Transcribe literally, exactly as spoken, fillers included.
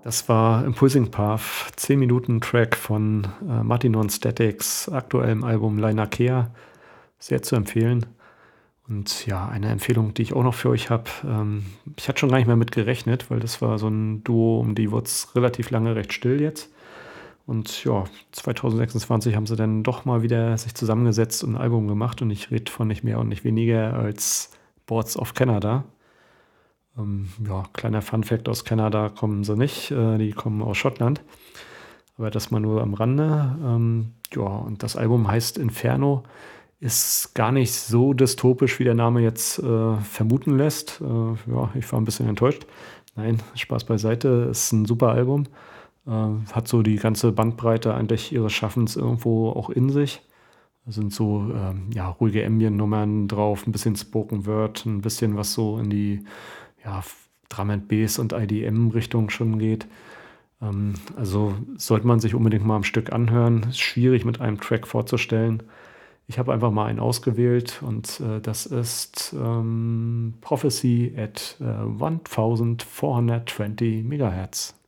Das war Impulsing Path, zehn Minuten Track von, äh, Martin on Statics aktuellem Album Leinakea. Sehr zu empfehlen. Und ja, eine Empfehlung, die ich auch noch für euch habe, ähm, ich hatte schon gar nicht mehr mit gerechnet, weil das war so 'n Duo, um die wurd's relativ lange recht still jetzt. Und ja, zwanzig sechsundzwanzig haben sie dann doch mal wieder sich zusammengesetzt und 'n Album gemacht und ich rede von nicht mehr und nicht weniger als Boards of Canada. Ähm, ja, kleiner Funfact: Aus Kanada kommen sie nicht, äh, die kommen aus Schottland. Aber das mal nur am Rande. Ähm, ja, und das Album heißt Inferno, ist gar nicht so dystopisch, wie der Name jetzt, äh, vermuten lässt. Äh, ja, ich war 'n bisschen enttäuscht. Nein, Spaß beiseite, ist 'n super Album. Ähm, hat so die ganze Bandbreite eigentlich ihres Schaffens irgendwo auch in sich. Da sind so, ähm, ja, ruhige Ambient-Nummern drauf, 'n bisschen Spoken Word, 'n bisschen was so in die, ja, F Drum and Bass und IDM-Richtung schon geht. Ähm, also, sollte man sich unbedingt mal am Stück anhören. Ist schwierig mit einem Track vorzustellen. Ich habe einfach mal einen ausgewählt und, äh, das ist, ähm, Prophecy at, äh, one thousand four hundred twenty Megahertz.